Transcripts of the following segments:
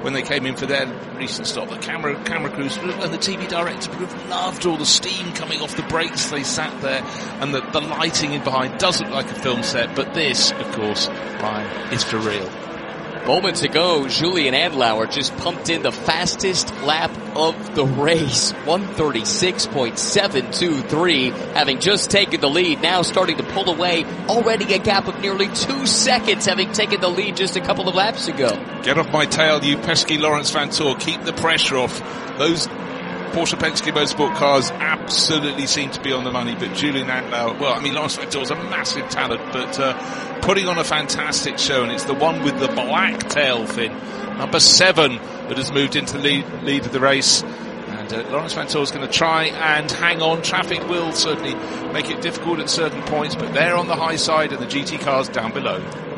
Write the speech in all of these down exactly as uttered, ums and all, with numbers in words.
when they came in for their recent stop. The camera camera crews and the T V director would have loved all the steam coming off the brakes. They sat there, and the, the lighting in behind does look like a film set, but this, of course, Ryan, is for real. Moments ago, Julian Andlauer just pumped in the fastest lap of the race, one thirty-six point seven two three, having just taken the lead, now starting to pull away, already a gap of nearly two seconds, having taken the lead just a couple of laps ago. Get off my tail, you pesky Lawrence Vanthoor. Keep the pressure off. Those Porsche Penske Motorsport cars absolutely seem to be on the money, but Julian Andlauer, well, I mean, Lawrence Vanthoor is a massive talent, but uh, putting on a fantastic show, and it's the one with the black tail fin, number seven, that has moved into the lead, lead of the race. And uh, Lawrence Vanthoor is going to try and hang on. Traffic will certainly make it difficult at certain points, but they're on the high side and the G T cars down below.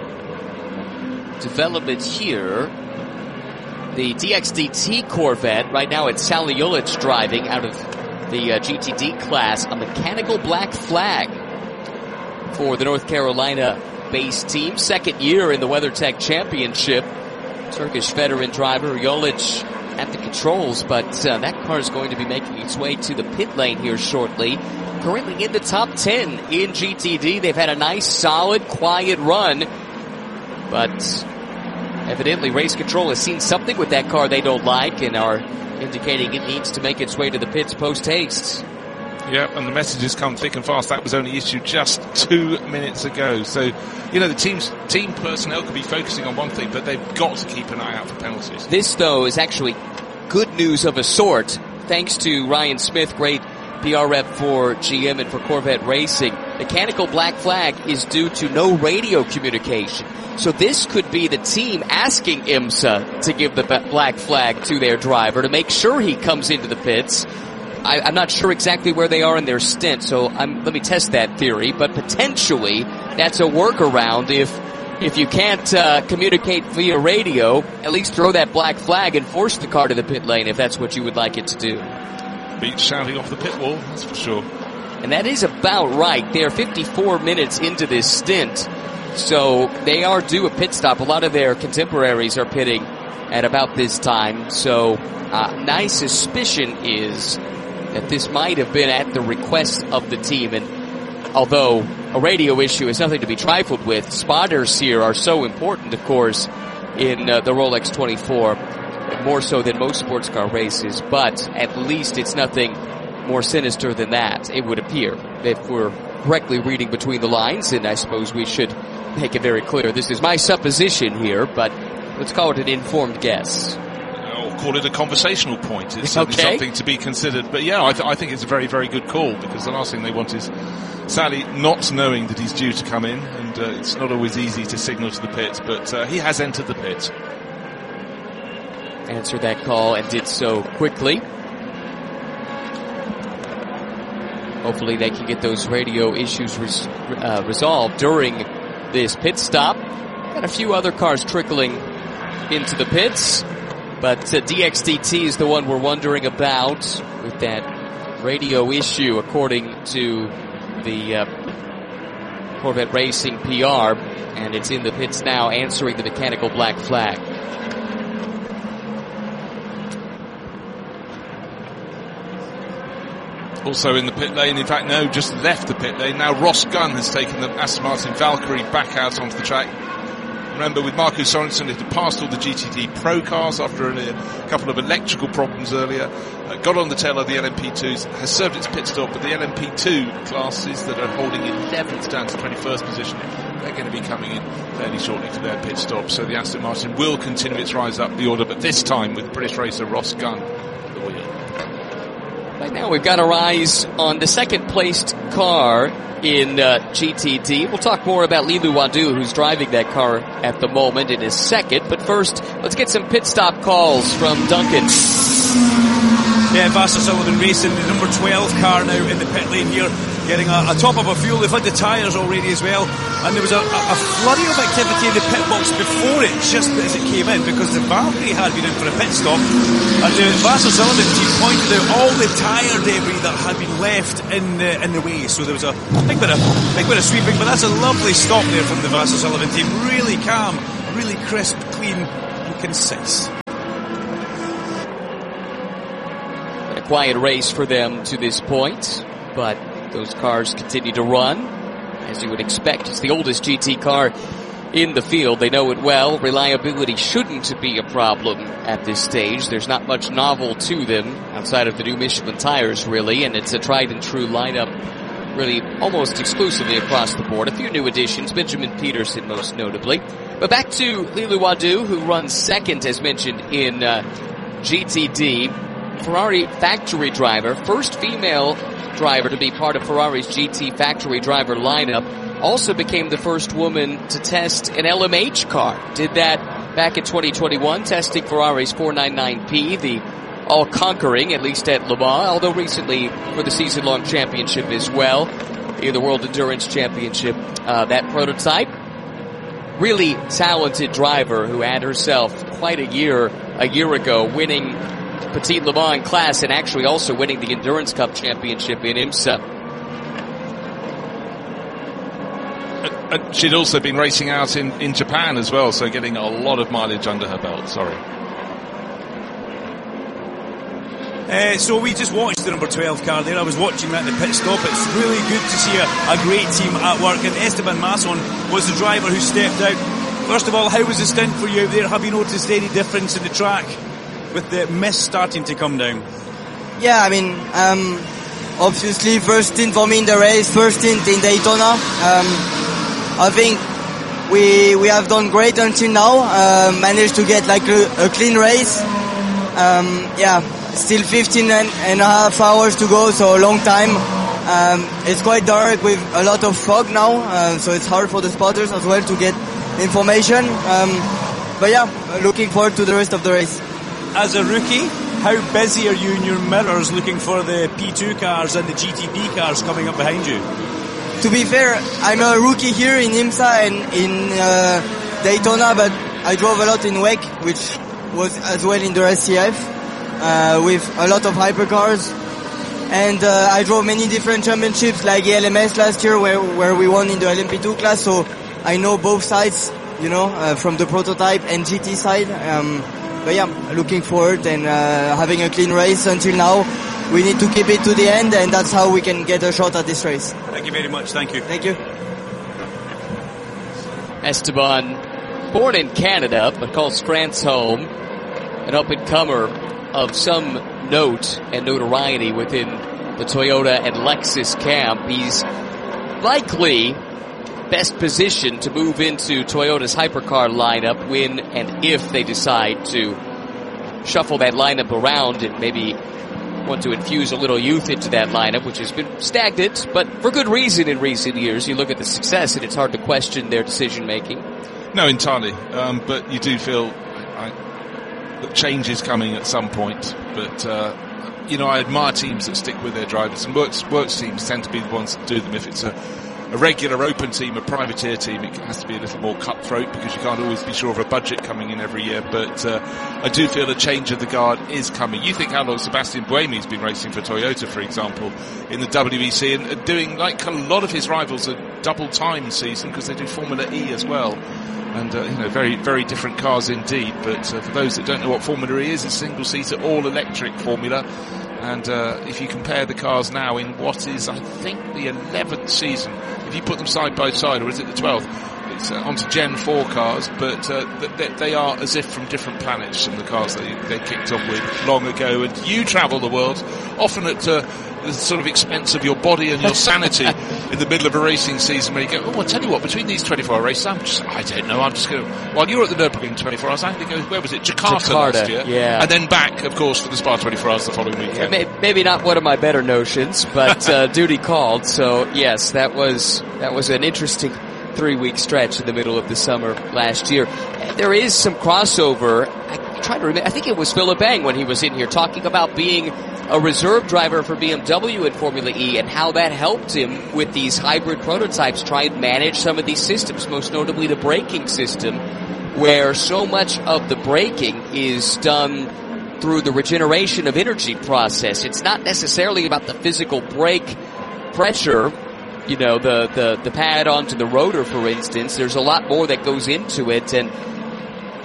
Development here. The D X D T Corvette, right now it's Sally Ulich driving out of the uh, G T D class, a mechanical black flag for the North Carolina-based team. Second year in the WeatherTech Championship. Turkish veteran driver Ulich at the controls, but uh, that car is going to be making its way to the pit lane here shortly. Currently in the top ten in G T D. They've had a nice, solid, quiet run, but evidently race control has seen something with that car they don't like and are indicating it needs to make its way to the pits post-haste. Yeah, and the messages come thick and fast. That was only issued just two minutes ago. So, you know, the team's team personnel could be focusing on one thing, but they've got to keep an eye out for penalties. This, though, is actually good news of a sort, thanks to Ryan Smith, great P R rep for G M and for Corvette Racing. Mechanical black flag is due to no radio communication. So this could be the team asking IMSA to give the black flag to their driver to make sure he comes into the pits. I, I'm not sure exactly where they are in their stint, so I'm, let me test that theory, but potentially that's a workaround. If if you can't uh, communicate via radio, at least throw that black flag and force the car to the pit lane if that's what you would like it to do. Beat shouting off the pit wall, that's for sure. And that is about right. They're fifty-four minutes into this stint, so they are due a pit stop. A lot of their contemporaries are pitting at about this time, so uh, my suspicion is that this might have been at the request of the team. And although a radio issue is nothing to be trifled with, spotters here are so important, of course, in uh, the Rolex twenty-four, more so than most sports car races, but at least it's nothing more sinister than that, it would appear, if we're correctly reading between the lines, and I suppose we should make it very clear. This is my supposition here, but let's call it an informed guess. Or call it a conversational point. It's okay. Something to be considered. But yeah, I, th- I think it's a very, very good call, because the last thing they want is Sally not knowing that he's due to come in, and uh, it's not always easy to signal to the pit, but uh, he has entered the pit. Answered that call and did so quickly. Hopefully they can get those radio issues res- uh, resolved during this pit stop. Got a few other cars trickling into the pits, but uh, D X D T is the one we're wondering about with that radio issue, according to the uh, Corvette Racing P R, and it's in the pits now, answering the mechanical black flag. Also in the pit lane, in fact, no, just left the pit lane. Now Ross Gunn has taken the Aston Martin Valkyrie back out onto the track. Remember, with Marco Sorensen, it had passed all the G T D Pro cars after a, a couple of electrical problems earlier. Uh, got on the tail of the L M P twos, has served its pit stop, but the L M P two classes that are holding eleventh down to twenty-first position, they're going to be coming in fairly shortly for their pit stop. So the Aston Martin will continue its rise up the order, but this time with British racer Ross Gunn at the wheel. Right now we've got our eyes on the second placed car in uh, G T D. We'll talk more about Lilu Wadu, who's driving that car at the moment, in his second. But first, let's get some pit stop calls from Duncan. Yeah, Vasser Sullivan Racing, the number twelve car now in the pit lane here, getting a, a top of a fuel. They've had the tyres already as well, and there was a, a, a flurry of activity in the pit box before it, just as it came in, because the Valkyrie had been in for a pit stop, and the Vasser Sullivan team pointed out all the tyre debris that had been left in the, in the way. So there was a big bit of big bit of sweeping, but that's a lovely stop there from the Vasser Sullivan team. Really calm, really crisp, clean, and concise. quiet race for them to this point, but those cars continue to run, as you would expect. It's the oldest G T car in the field. They know it well. Reliability shouldn't be a problem at this stage. There's not much novel to them outside of the new Michelin tires, really, and it's a tried and true lineup, really almost exclusively across the board. A few new additions, Benjamin Peterson most notably. But back to Lilu Wadu, who runs second, as mentioned, in uh, G T D. Ferrari factory driver, first female driver to be part of Ferrari's G T factory driver lineup. Also became the first woman to test an L M H car. Did that back in twenty twenty-one, testing Ferrari's four ninety-nine P, the all-conquering, at least at Le Mans, although recently for the season-long championship as well, in the World Endurance Championship, uh, that prototype. Really talented driver who had herself quite a year, a year ago, winning Petit Le Mans class and actually also winning the Endurance Cup Championship in IMSA. Uh, she'd also been racing out in, in Japan as well, so getting a lot of mileage under her belt. Sorry. Uh, so we just watched the number twelve car there. I was watching that in the pit stop. It's really good to see a, a great team at work. And Esteban Masson was the driver who stepped out. First of all, how was the stint for you out there? Have you noticed any difference in the track with the mist starting to come down? Yeah, I mean, um, obviously first stint for me in the race, first stint in Daytona. Um, I think we we have done great until now. Uh, managed to get like a, a clean race. Um, yeah, still fifteen and, and a half hours to go, so a long time. Um, it's quite dark with a lot of fog now, uh, so it's hard for the spotters as well to get information. Um, but yeah, looking forward to the rest of the race. As a rookie, how busy are you in your mirrors looking for the P two cars and the G T B cars coming up behind you? To be fair, I'm a rookie here in IMSA and in uh, Daytona, but I drove a lot in W E C, which was as well in the S C F, uh, with a lot of hypercars. And uh, I drove many different championships like the L M S last year where, where we won in the L M P two class, so I know both sides, you know, uh, from the prototype and G T side. Um, but yeah, looking forward and uh, having a clean race until now. We need to keep it to the end, and that's how we can get a shot at this race. Thank you very much. Thank you. Thank you. Esteban, born in Canada, but calls France home, an up-and-comer of some note and notoriety within the Toyota and Lexus camp. He's likely best positioned to move into Toyota's hypercar lineup when and if they decide to shuffle that lineup around and maybe want to infuse a little youth into that lineup, which has been stagnant, but for good reason in recent years. You look at the success and it's hard to question their decision making. No, entirely. Um, but you do feel I, that change is coming at some point. But, uh, you know, I admire teams that stick with their drivers, and works, works teams tend to be the ones that do them. If it's a, a regular open team, a privateer team, it has to be a little more cutthroat because you can't always be sure of a budget coming in every year. But uh, I do feel a change of the guard is coming. You think how long Sebastian Buemi's been racing for Toyota, for example, in the W E C, and doing like a lot of his rivals a double time season because they do Formula E as well. And, uh, you know, very, very different cars indeed. But uh, for those that don't know what Formula E is, it's single-seater, all-electric formula. And uh, if you compare the cars now in what is, I think, the eleventh season, if you put them side by side, or is it the twelfth, it's uh, onto Gen four cars, but uh, they, they are as if from different planets from the cars they, they kicked off with long ago. And you travel the world, often at uh, the sort of expense of your body and your sanity in the middle of a racing season where you go, oh, I'll tell you what, between these twenty-four hour races, I'm just, I don't know, I'm just going to, while you were at the Nürburgring twenty-four hours, I'm going to go, where was it, Jakarta, Jakarta last year? Yeah. And then back, of course, for the Spa twenty-four hours the following weekend. Yeah, maybe not one of my better notions, but uh, duty called. So yes, that was that was an interesting three-week stretch in the middle of the summer last year. There is some crossover. I try to remember. I think it was Philip Eng when he was in here talking about being a reserve driver for B M W in Formula E and how that helped him with these hybrid prototypes try and manage some of these systems, most notably the braking system, where so much of the braking is done through the regeneration of energy process. It's not necessarily about the physical brake pressure, you know, the, the, the pad onto the rotor, for instance. There's a lot more that goes into it, and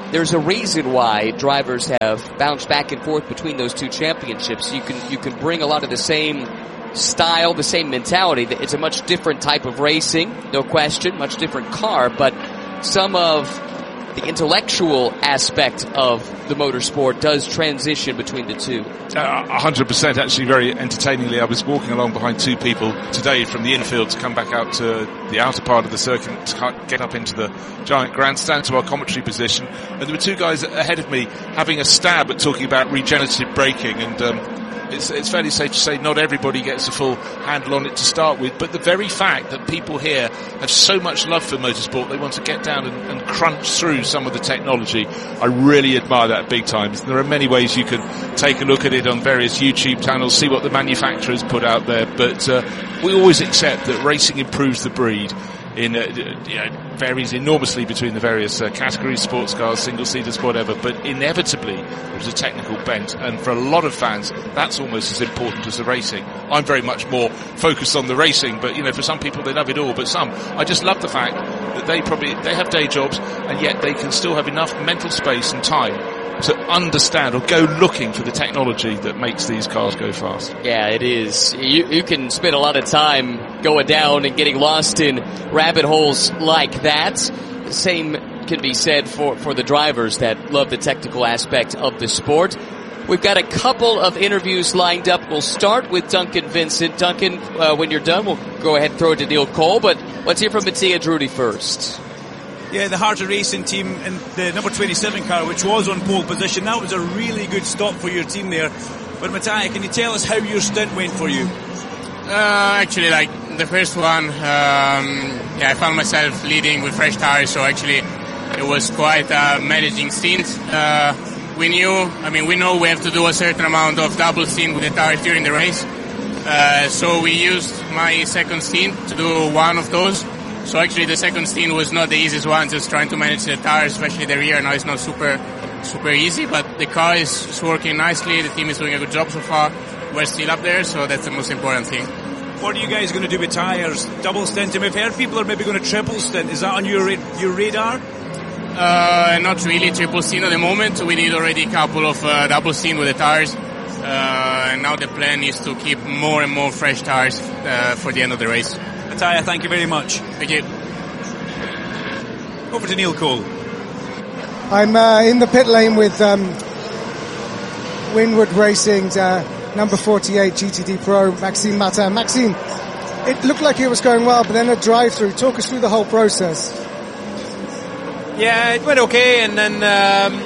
there's a reason why drivers have bounced back and forth between those two championships. You can, you can bring a lot of the same style, the same mentality. It's a much different type of racing, no question, much different car, but some of the intellectual aspect of the motorsport does transition between the two. Uh, one hundred percent, actually, very entertainingly. I was walking along behind two people today from the infield to come back out to the outer part of the circuit to get up into the giant grandstand to our commentary position. And there were two guys ahead of me having a stab at talking about regenerative braking, and um, It's, it's fairly safe to say not everybody gets a full handle on it to start with, but the very fact that people here have so much love for motorsport, they want to get down and, and crunch through some of the technology, I really admire that big time. There are many ways you can take a look at it on various YouTube channels, see what the manufacturers put out there, but uh, we always accept that racing improves the breed. In, uh, you know, varies enormously between the various uh, categories, sports cars, single-seaters, whatever, but inevitably there's a technical bent, and for a lot of fans that's almost as important as the racing. I'm very much more focused on the racing, but you know, for some people they love it all, but some, I just love the fact that they probably, they have day jobs and yet they can still have enough mental space and time to understand or go looking for the technology that makes these cars go fast. Yeah, it is. You, you can spend a lot of time going down and getting lost in rabbit holes like that. The same can be said for, for the drivers that love the technical aspect of the sport. We've got a couple of interviews lined up. We'll start with Duncan Vincent. Duncan, uh, when you're done, we'll go ahead and throw it to Neil Cole, but let's hear from Mattia Drudi first. Yeah, the Harter Racing team in the number twenty-seven car, which was on pole position, that was a really good stop for your team there. But Mattia, can you tell us how your stint went for you? Uh, actually, like the first one, um, yeah, I found myself leading with fresh tires, so actually it was quite a managing stint. Uh, we knew, I mean, we know we have to do a certain amount of double stint with the tires during the race. Uh, so we used my second stint to do one of those. So actually the second stint was not the easiest one, just trying to manage the tires, especially the rear. Now it's not super, super easy, but the car is, is working nicely. The team is doing a good job so far. We're still up there, so that's the most important thing. What are you guys going to do with tires? Double stint? We've heard people are maybe going to triple stint. Is that on your your radar? Uh, not really triple stint at the moment. We did already a couple of uh, double stint with the tires. Uh, and now the plan is to keep more and more fresh tires uh, for the end of the race. Mattia, thank you very much. Thank you. Over to Neil Cole. I'm uh, in the pit lane with um, Winward Racing's uh, number forty-eight G T D Pro, Maxime Martin. Maxime, it looked like it was going well, but then a drive-through. Talk us through the whole process. Yeah, it went okay, and then um,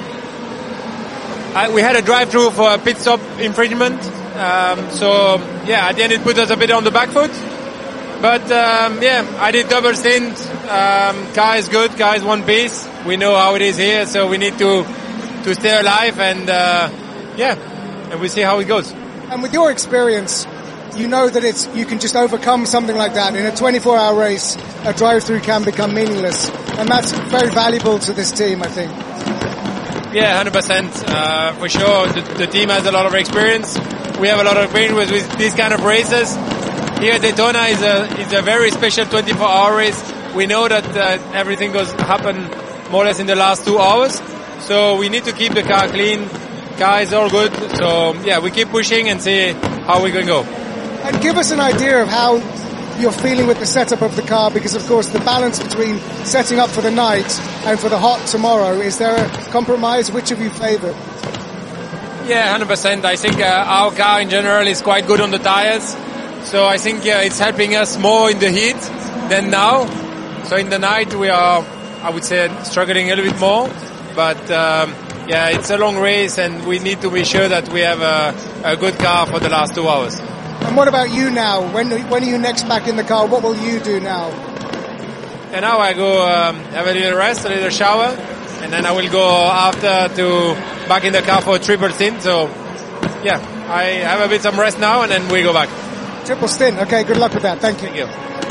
I, we had a drive-through for a pit stop infringement. Um, so, yeah, at the end it put us a bit on the back foot. But, um, yeah, I did double stint. Um, car is good, car is one piece. We know how it is here, so we need to to stay alive, and, uh, yeah, and we'll see how it goes. And with your experience, you know that it's you can just overcome something like that. In a twenty-four hour race, a drive-through can become meaningless. And that's very valuable to this team, I think. Yeah, one hundred percent. Uh, for sure, the, the team has a lot of experience. We have a lot of experience with, with these kind of races. Here at Daytona is a is a very special twenty-four hour race. We know that uh, everything goes happen more or less in the last two hours. So we need to keep the car clean. Car is all good. So yeah, we keep pushing and see how we're going to go. And give us an idea of how you're feeling with the setup of the car, because of course the balance between setting up for the night and for the hot tomorrow, is there a compromise? Which of you favour? Yeah, one hundred percent. I think uh, our car in general is quite good on the tires. So I think uh, it's helping us more in the heat than now. So in the night we are, I would say, struggling a little bit more. But um, yeah, it's a long race and we need to be sure that we have a, a good car for the last two hours. And what about you now? When when are you next back in the car? What will you do now? And now I go um, have a little rest, a little shower, and then I will go after to back in the car for a triple stint. So yeah, I have a bit some rest now and then we go back. Triple stint. Okay, good luck with that. Thank you. Thank you.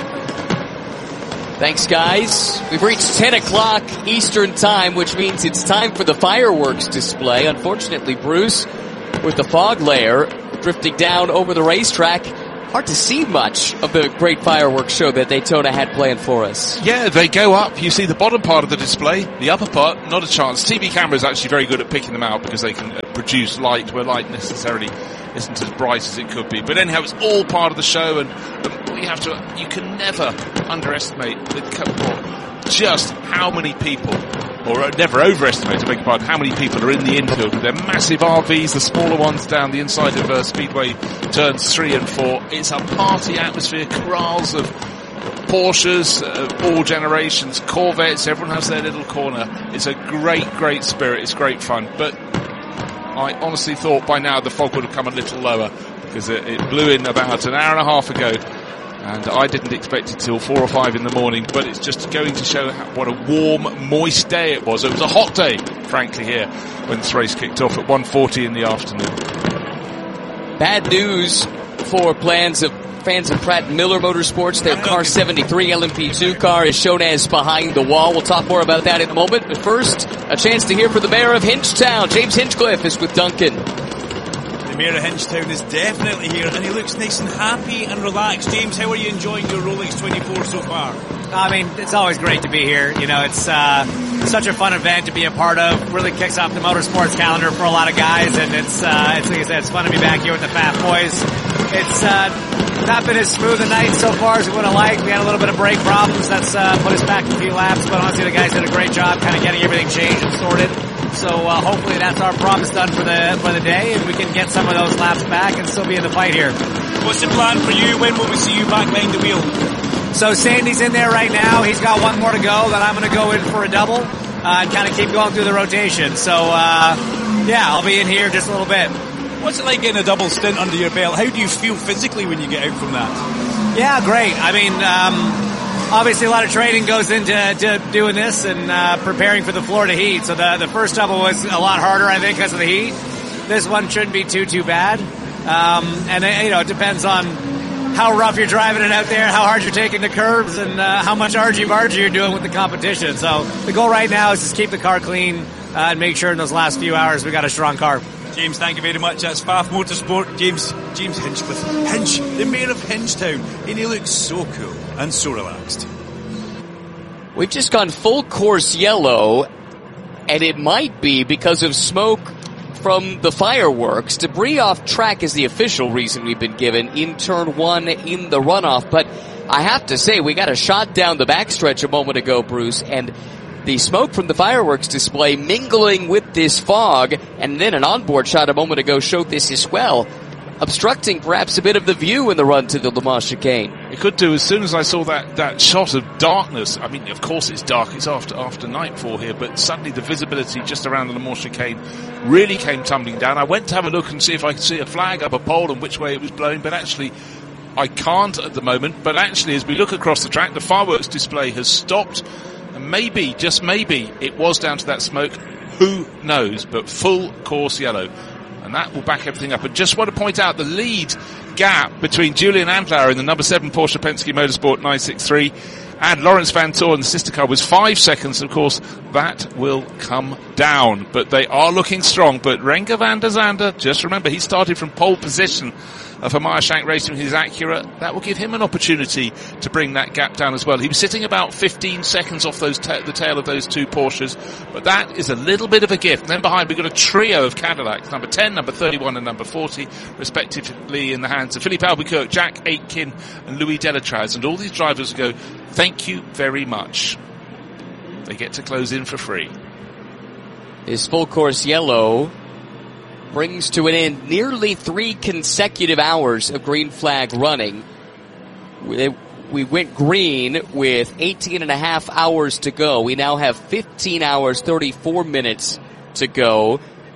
Thanks, guys. We've reached ten o'clock Eastern time, which means it's time for the fireworks display. Unfortunately, Bruce, with the fog layer drifting down over the racetrack, hard to see much of the great fireworks show that Daytona had planned for us. Yeah, they go up. You see the bottom part of the display, the upper part, not a chance. T V camera is actually very good at picking them out because they can uh, produce light where light necessarily isn't as bright as it could be. But anyhow, it's all part of the show, and um, we have to. You can never underestimate the, just how many people, or never overestimate, I beg your pardon, how many people are in the infield with their massive R Vs, the smaller ones down the inside of uh, Speedway turns three and four. It's a party atmosphere, corrals of Porsches, uh, all generations, Corvettes, everyone has their little corner. It's a great, great spirit. It's great fun. But I honestly thought by now the fog would have come a little lower because it, it blew in about an hour and a half ago. And I didn't expect it till four or five in the morning, but it's just going to show how, what a warm, moist day it was. It was a hot day, frankly, here when this race kicked off at one forty in the afternoon. Bad news for plans of fans of Pratt Miller Motorsports. Their car seventy-three L M P two car is shown as behind the wall. We'll talk more about that in a moment. But first, a chance to hear from the mayor of Hinchtown. James Hinchcliffe is with Duncan. The mayor of Hinchtown is definitely here, and he looks nice and happy and relaxed. James, how are you enjoying your Rolex twenty-four so far? I mean, it's always great to be here. You know, it's uh, such a fun event to be a part of. Really kicks off the motorsports calendar for a lot of guys, and it's, uh, it's like I said, it's fun to be back here with the Fat Boys. It's uh, not been as smooth a night so far as we would have liked. We had a little bit of brake problems. That's uh, put us back a few laps, but honestly, the guys did a great job kind of getting everything changed and sorted. So uh, hopefully that's our promise done for the for the day, and we can get some of those laps back and still be in the fight here. What's the plan for you? When will we see you back behind the wheel? So Sandy's in there right now. He's got one more to go. Then I'm going to go in for a double uh, and kind of keep going through the rotation. So uh, yeah, I'll be in here just a little bit. What's it like getting a double stint under your belt? How do you feel physically when you get out from that? Yeah, great. I mean, um, obviously a lot of training goes into to doing this and uh, preparing for the Florida heat. So the the first double was a lot harder, I think, because of the heat. This one shouldn't be too too bad. Um, and it, you know, it depends on how rough you're driving it out there, how hard you're taking the curves, and uh, how much argy-bargy you're doing with the competition. So the goal right now is just keep the car clean uh, and make sure in those last few hours we got a strong car. James, thank you very much. That's F A F Motorsport. James James Hinchcliffe. Hinch, the mayor of Hinchtown. And he looks so cool and so relaxed. We've just gone full course yellow, and it might be because of smoke from the fireworks. Debris off track is the official reason we've been given in turn one in the runoff. But I have to say, we got a shot down the backstretch a moment ago, Bruce, and the smoke from the fireworks display mingling with this fog, and then an onboard shot a moment ago showed this as well, obstructing perhaps a bit of the view in the run to the Le Mans chicane. It could do. As soon as I saw that, that shot of darkness, I mean, of course it's dark, it's after after nightfall here, but suddenly the visibility just around the Le Mans chicane really came tumbling down. I went to have a look and see if I could see a flag up a pole and which way it was blowing, but actually I can't at the moment. But actually, as we look across the track, the fireworks display has stopped. And maybe, just maybe, it was down to that smoke. Who knows? But full course yellow. And that will back everything up. And just want to point out the lead gap between Julian Andlauer in the number seven Porsche Penske Motorsport nine sixty-three and Lawrence Van Toor in the sister car was five seconds. Of course, that will come down. But they are looking strong. But Renger van der Zande, just remember, he started from pole position for Meyershank Racing with his Acura. That will give him an opportunity to bring that gap down as well. He was sitting about fifteen seconds off those ta- the tail of those two Porsches, but that is a little bit of a gift. And then behind we've got a trio of Cadillacs, number ten, number thirty-one and number forty, respectively in the hands of Philippe Albuquerque, Jack Aitken and Louis Delatraz. And all these drivers go, thank you very much. They get to close in for free. This full course yellow brings to an end nearly three consecutive hours of green flag running. We, we went green with eighteen and a half hours to go. We now have fifteen hours, thirty-four minutes to go.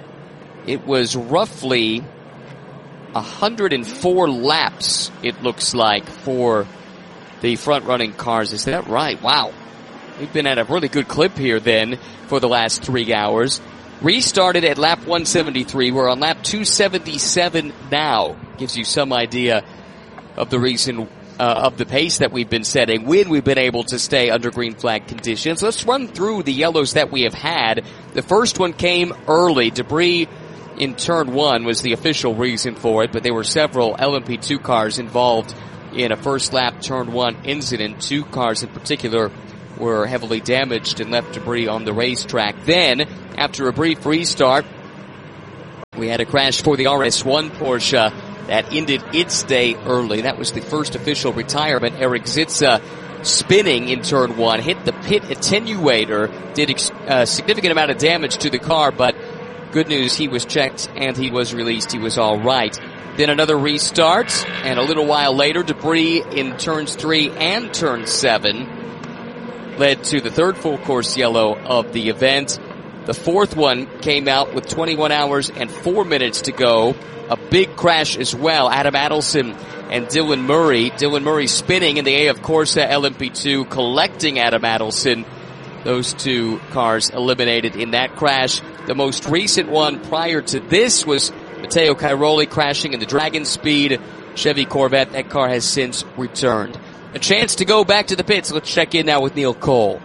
It was roughly one hundred four laps, it looks like, for the front-running cars. Is that right? Wow. We've been at a really good clip here then for the last three hours. Restarted at lap one seventy-three. We're on lap two seventy-seven now. Gives you some idea of the reason, uh, of the pace that we've been setting when we've been able to stay under green flag conditions. Let's run through the yellows that we have had. The first one came early. Debris in turn one was the official reason for it, but there were several L M P two cars involved in a first lap turn one incident. Two cars in particular were heavily damaged and left debris on the racetrack. Then, after a brief restart, we had a crash for the R S one Porsche that ended its day early. That was the first official retirement. Eric Zitza spinning in turn one, hit the pit attenuator, did a significant amount of damage to the car, but good news, he was checked and he was released. He was all right. Then another restart, and a little while later, debris in turns three and turn seven led to the third full course yellow of the event. The fourth one came out with twenty-one hours and four minutes to go. A big crash as well. Adam Adelson and Dylan Murray. Dylan Murray spinning in the A F Corsa L M P two, collecting Adam Adelson. Those two cars eliminated in that crash. The most recent one prior to this was Matteo Cairoli crashing in the Dragon Speed Chevy Corvette. That car has since returned. A chance to go back to the pits. Let's check in now with Neil Cole.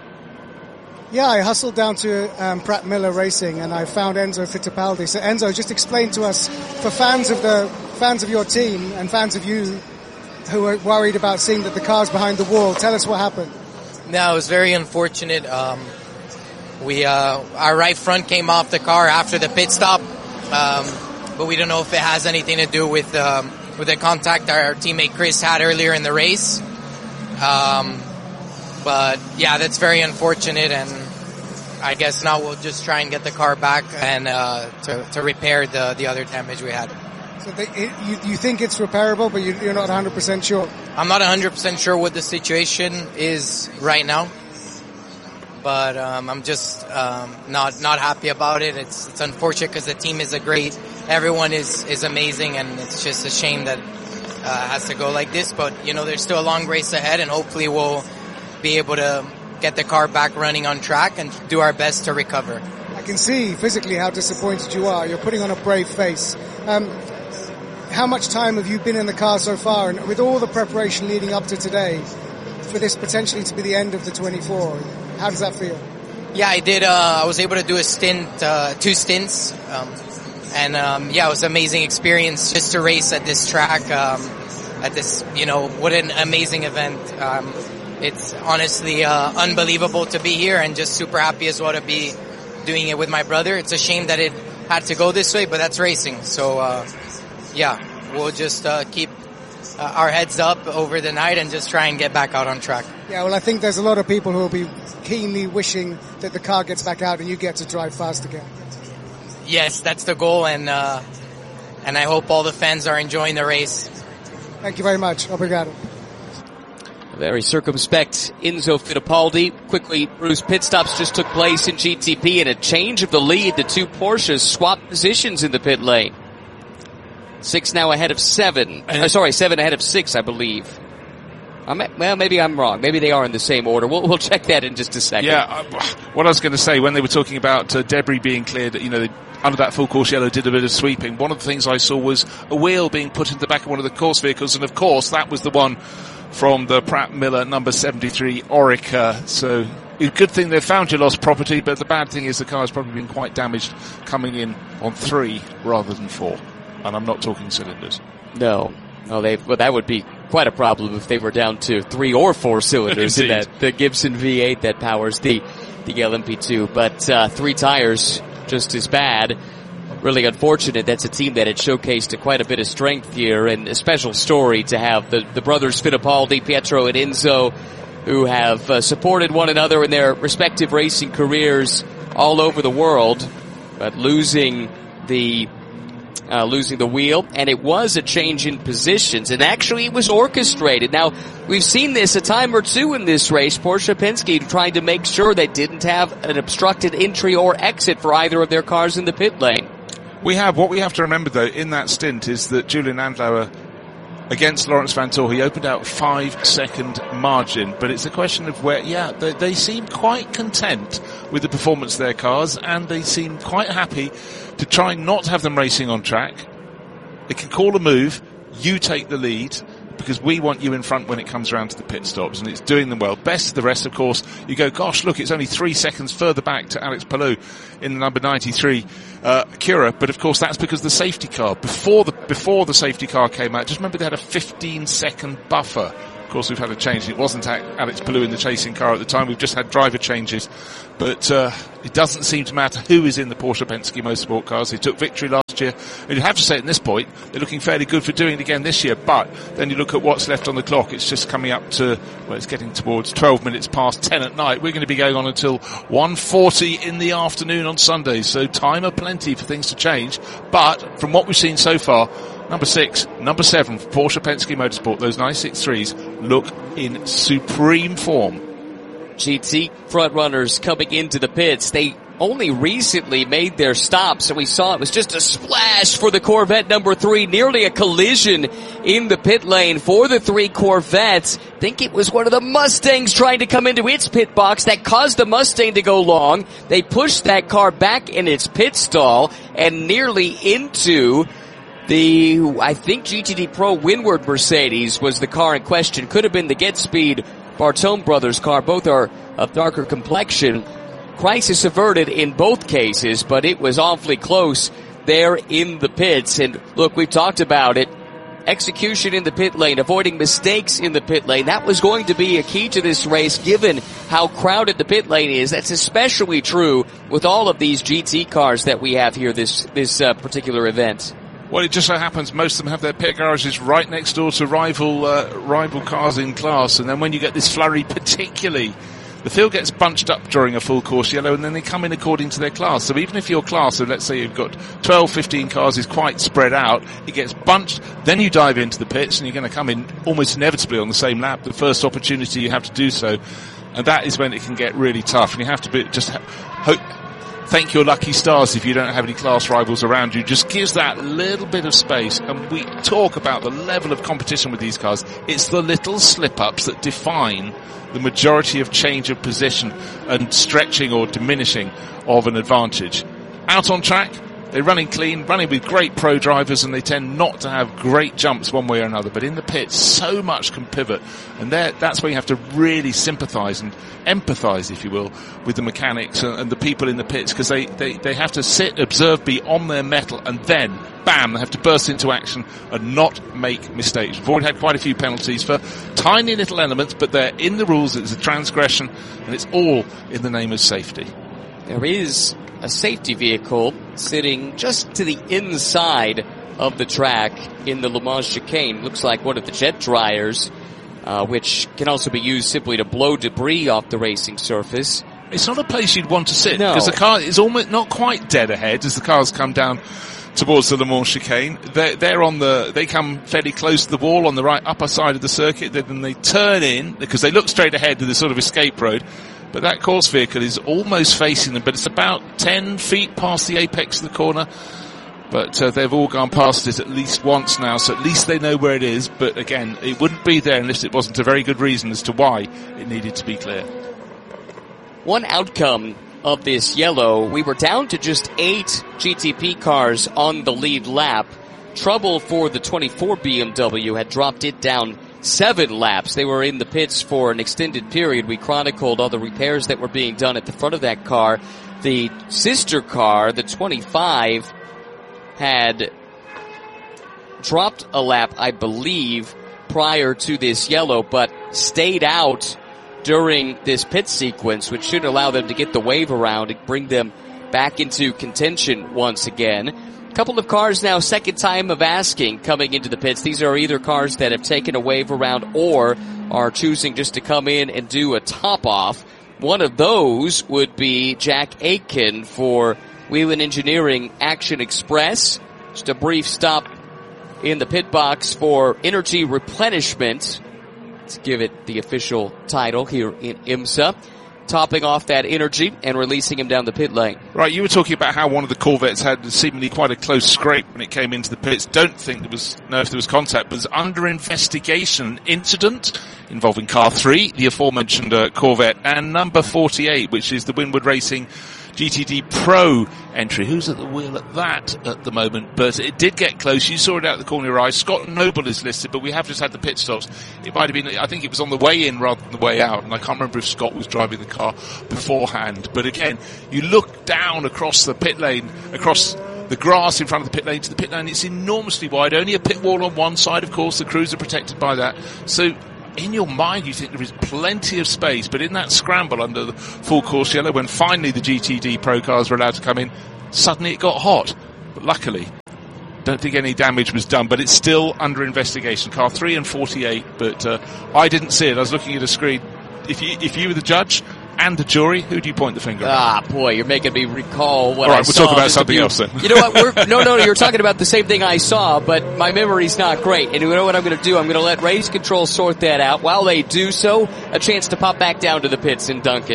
Yeah, I hustled down to um, Pratt Miller Racing and I found Enzo Fittipaldi. So Enzo, just explain to us, for fans of the fans of your team and fans of you who are worried about seeing that the car's behind the wall, tell us what happened. No, it was very unfortunate. Um, we uh, our right front came off the car after the pit stop, um, but we don't know if it has anything to do with um, with the contact our teammate Chris had earlier in the race. Um, But yeah, that's very unfortunate, and I guess now we'll just try and get the car back and uh, to to repair the the other damage we had. So they, it, you you think it's repairable, but you, you're not one hundred percent sure. I'm not one hundred percent sure what the situation is right now, but um, I'm just um, not not happy about it. It's it's unfortunate because the team is a great, everyone is is amazing, and it's just a shame that uh, it has to go like this. But you know, there's still a long race ahead, and hopefully we'll be able to get the car back running on track and do our best to recover. I can see physically how disappointed you are. You're putting on a brave face. Um, how much time have you been in the car so far? And with all the preparation leading up to today, for this potentially to be the end of the twenty-four, how does that feel? Yeah, I did. Uh, I was able to do a stint, uh, two stints. Um, and um, yeah, it was an amazing experience just to race at this track, um, at this, you know, what an amazing event. Um, It's honestly uh, unbelievable to be here and just super happy as well to be doing it with my brother. It's a shame that it had to go this way, but that's racing. So, uh, yeah, we'll just uh, keep uh, our heads up over the night and just try and get back out on track. Yeah, well, I think there's a lot of people who will be keenly wishing that the car gets back out and you get to drive fast again. Yes, that's the goal, and uh, and I hope all the fans are enjoying the race. Thank you very much. Obrigado. Very circumspect Enzo Fittipaldi. Quickly, Bruce, pit stops just took place in G T P and a change of the lead. The two Porsches swapped positions in the pit lane. Six now ahead of seven. Uh, sorry, seven ahead of six, I believe. I'm, well, maybe I'm wrong. Maybe they are in the same order. We'll, we'll check that in just a second. Yeah, uh, what I was going to say, when they were talking about uh, debris being cleared, you know, they, under that full course yellow did a bit of sweeping. One of the things I saw was a wheel being put into the back of one of the course vehicles, and of course that was the one from the Pratt Miller number seventy-three Orica. So it's a good thing they found your lost property, but the bad thing is the car's probably been quite damaged coming in on three rather than four. And I'm not talking cylinders. No. No, they, well, that would be quite a problem if they were down to three or four cylinders in that, the Gibson V eight that powers the, the L M P two. But, uh, three tires, just as bad. Really unfortunate. That's a team that had showcased quite a bit of strength here, and a special story to have the, the brothers Fittipaldi, Pietro and Enzo, who have uh, supported one another in their respective racing careers all over the world, but losing the uh, losing the wheel, and it was a change in positions, and actually it was orchestrated. Now, we've seen this a time or two in this race. Porsche Penske trying to make sure they didn't have an obstructed entry or exit for either of their cars in the pit lane. We have, what we have to remember though, in that stint is that Julian Andlauer against Lawrence Vanthoor, he opened out five second margin, but it's a question of where, yeah, they, they seem quite content with the performance of their cars, and they seem quite happy to try not have them racing on track. They can call a move, you take the lead, because we want you in front when it comes around to the pit stops, and it's doing them well. Best of the rest, of course, you go, gosh, look, it's only three seconds further back to Alex Palou in the number ninety-three uh, Acura, but of course that's because the safety car, before the before the safety car came out, just remember they had a fifteen second buffer. Of course, we've had a change. It wasn't Alex Palou in the chasing car at the time. We've just had driver changes. But uh, it doesn't seem to matter who is in the Porsche Penske Motorsport cars. They took victory last year. And you have to say at this point, they're looking fairly good for doing it again this year. But then you look at what's left on the clock. It's just coming up to, well, it's getting towards twelve minutes past ten at night. We're going to be going on until one forty in the afternoon on Sunday. So time aplenty for things to change. But from what we've seen so far, number six, number seven for Porsche Penske Motorsport, those nine sixty-threes look in supreme form. G T front runners coming into the pits. They only recently made their stops, and we saw it was just a splash for the Corvette number three, nearly a collision in the pit lane for the three Corvettes. I think it was one of the Mustangs trying to come into its pit box that caused the Mustang to go long. They pushed that car back in its pit stall and nearly into the, I think G T D Pro Windward Mercedes was the car in question. Could have been the Get Speed Bartone brothers car. Both are of darker complexion. Crisis averted in both cases, but it was awfully close there in the pits. And look, we've talked about it. Execution in the pit lane, avoiding mistakes in the pit lane. That was going to be a key to this race given how crowded the pit lane is. That's especially true with all of these G T cars that we have here this, this uh, particular event. Well, it just so happens most of them have their pit garages right next door to rival uh, rival cars in class, and then when you get this flurry particularly, the field gets bunched up during a full course yellow, and then they come in according to their class. So even if your class, so let's say you've got twelve, fifteen cars, is quite spread out, it gets bunched, then you dive into the pits, and you're going to come in almost inevitably on the same lap, the first opportunity you have to do so, and that is when it can get really tough, and you have to be, just hope, thank your lucky stars if you don't have any class rivals around you. Just gives that little bit of space. And we talk about the level of competition with these cars. It's the little slip-ups that define the majority of change of position and stretching or diminishing of an advantage. Out on track, they're running clean, running with great pro drivers, and they tend not to have great jumps one way or another. But in the pits, so much can pivot, and that's where you have to really sympathise and empathise, if you will, with the mechanics and, and the people in the pits, because they, they, they have to sit, observe, be on their mettle, and then, bam, they have to burst into action and not make mistakes. We've already had quite a few penalties for tiny little elements, but they're in the rules. It's a transgression, and it's all in the name of safety. There is a safety vehicle sitting just to the inside of the track in the Le Mans chicane. Looks like one of the jet dryers, uh, which can also be used simply to blow debris off the racing surface. It's not a place you'd want to sit, no. because the car is almost not quite dead ahead as the cars come down towards the Le Mans chicane. They're, they're on the, they come fairly close to the wall on the right upper side of the circuit, then they turn in, because they look straight ahead to this sort of escape road. But that course vehicle is almost facing them, but it's about ten feet past the apex of the corner. But uh, they've all gone past it at least once now, so at least they know where it is. But again, it wouldn't be there unless it wasn't a very good reason as to why it needed to be clear. One outcome of this yellow, we were down to just eight G T P cars on the lead lap. Trouble for the twenty-four B M W had dropped it down seven laps. They were in the pits for an extended period. We chronicled all the repairs that were being done at the front of that car. The sister car, the twenty-five, had dropped a lap, I believe, prior to this yellow, but stayed out during this pit sequence, which should allow them to get the wave around and bring them back into contention once again. Couple of cars now, second time of asking, coming into the pits. These are either cars that have taken a wave around or are choosing just to come in and do a top-off. One of those would be Jack Aitken for Whelen Engineering Action Express. Just a brief stop in the pit box for energy replenishment. Let's give it the official title here in IMSA. Topping off that energy and releasing him down the pit lane. Right, you were talking about how one of the Corvettes had seemingly quite a close scrape when it came into the pits. Don't think there was, know if there was contact, but there's under investigation an incident involving car three, the aforementioned uh, Corvette, and number forty-eight, which is the Windward Racing G T D Pro entry. Who's at the wheel at that at the moment? But it did get close. You saw it out the corner of your eye. Scott Noble is listed, but we have just had the pit stops. It might have been, I think it was on the way in rather than the way out, and I can't remember if Scott was driving the car beforehand. But again, you look down across the pit lane, across the grass in front of the pit lane to the pit lane. It's enormously wide. Only a pit wall on one side, of course. The crews are protected by that. So in your mind, you think there is plenty of space, but in that scramble under the full course yellow, when finally the G T D Pro cars were allowed to come in, suddenly it got hot. But luckily, don't think any damage was done, but it's still under investigation. Car three and forty-eight, but uh, I didn't see it. I was looking at a screen. If you, if you were the judge and the jury, who do you point the finger at? Ah, boy, you're making me recall what All right, I we'll saw. talk about something else then. You know what? We're, no, no, you're talking about the same thing I saw, but my memory's not great. And you know what I'm going to do? I'm going to let race control sort that out. While they do so, a chance to pop back down to the pits in Duncan.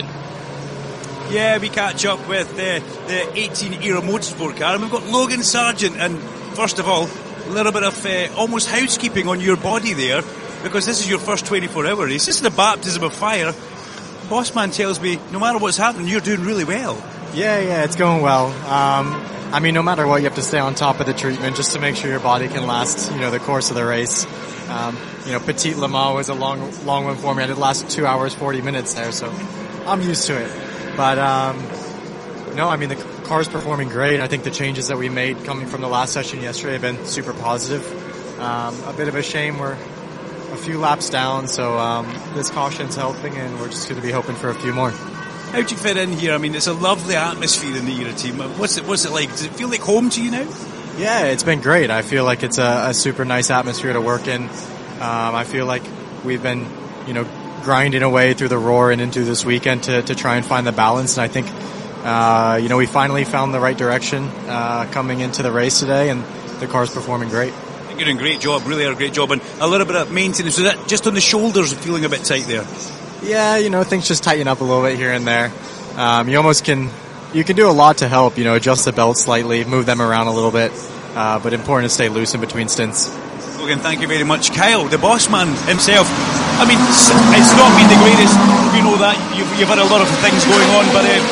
Yeah, we catch up with the, the eighteen era motorsport car, and we've got Logan Sargent. And first of all, a little bit of uh, almost housekeeping on your body there, because this is your first twenty-four hour race. This is the baptism of fire. Bossman tells me, no matter what's happening, you're doing really well. Yeah, yeah, it's going well. Um, I mean, no matter what, you have to stay on top of the treatment just to make sure your body can last, you know, the course of the race. Um, you know, Petit Le Mans was a long, long one for me. I did last two hours, forty minutes there, so I'm used to it. But, um, no, I mean, the car's performing great. I think the changes that we made coming from the last session yesterday have been super positive. Um, a bit of a shame we're a few laps down, so um, this caution's helping, and we're just going to be hoping for a few more. How do you fit in here? I mean, it's a lovely atmosphere in the Era team. What's it, what's it like? Does it feel like home to you now? Yeah, it's been great. I feel like it's a, a super nice atmosphere to work in. Um, I feel like we've been, you know, grinding away through the roar and into this weekend to, to try and find the balance. And I think, uh, you know, we finally found the right direction uh, coming into the race today, and the car's performing great. You're doing a great job, really are a great job. And a little bit of maintenance. So that just on the shoulders, feeling a bit tight there? Yeah, you know, things just tighten up a little bit here and there. Um, you almost can, you can do a lot to help, you know, adjust the belt slightly, move them around a little bit, uh, but important to stay loose in between stints. Logan, thank you very much. Kyle, the boss man himself, I mean, it's not been the greatest, you know that, you've, you've had a lot of things going on, but uh,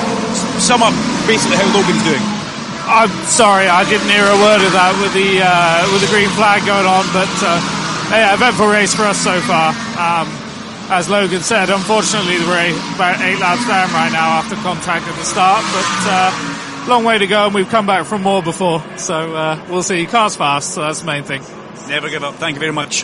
sum up basically how Logan's doing. I'm sorry, I didn't hear a word of that with the uh, with the green flag going on, but uh, yeah, eventful race for us so far. Um, as Logan said, unfortunately we're about eight laps down right now after contact at the start, but uh, long way to go, and we've come back from more before, so uh, we'll see. Car's fast, so that's the main thing. Never give up. Thank you very much.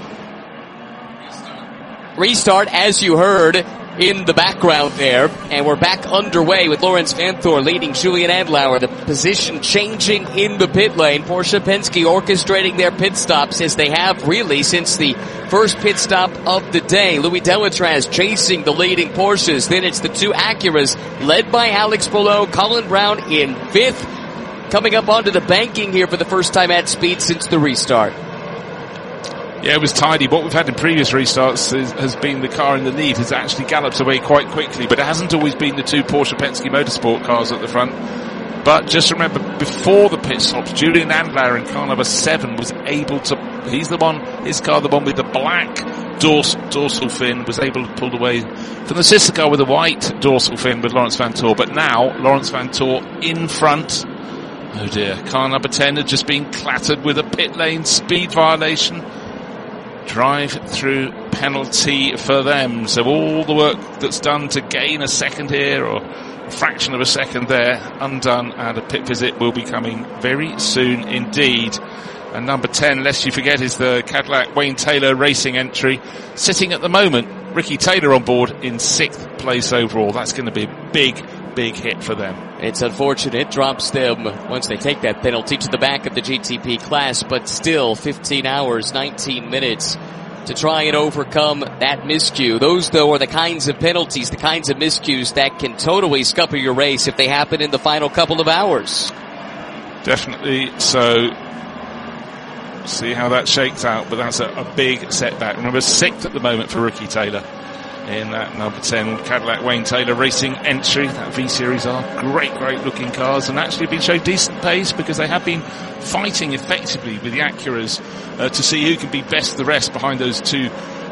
Restart, as you heard in the background there, and we're back underway with Lawrence Vanthoor leading Julian Andlauer. The position changing in the pit lane. Porsche Penske orchestrating their pit stops as they have really since the first pit stop of the day. Louis Delatraz chasing the leading Porsches. Then it's the two Acuras led by Alex Palou, Colin Brown in fifth, coming up onto the banking here for the first time at speed since the restart. Yeah, it was tidy. What we've had in previous restarts is, has been the car in the lead has actually galloped away quite quickly, but it hasn't always been the two Porsche Penske Motorsport cars at the front. But just remember, before the pit stops, Julian Andlauer in car number seven was able to, he's the one, his car, the one with the black dorsal, dorsal fin, was able to pull away from the sister car with the white dorsal fin with Lawrence Vanthoor. But now, Lawrence Vanthoor in front. Oh dear, car number ten had just been clattered with a pit lane speed violation. Drive through penalty for them. So all the work that's done to gain a second here, or a fraction of a second there, undone, and a pit visit will be coming very soon indeed. And number ten, lest you forget, is the Cadillac Wayne Taylor Racing entry, sitting at the moment, Ricky Taylor on board in sixth place overall. That's going to be a big, big hit for them. It's unfortunate, drops them once they take that penalty to the back of the G T P class, but still fifteen hours, nineteen minutes to try and overcome that miscue. Those, though, are the kinds of penalties, the kinds of miscues that can totally scupper your race if they happen in the final couple of hours. Definitely so. See how that shakes out, but that's a, a big setback. Remember, sixth at the moment for Ricky Taylor in that number ten Cadillac Wayne Taylor Racing entry. That V-Series are great, great looking cars, and actually been showing decent pace because they have been fighting effectively with the Acuras uh, to see who can be best of the rest behind those two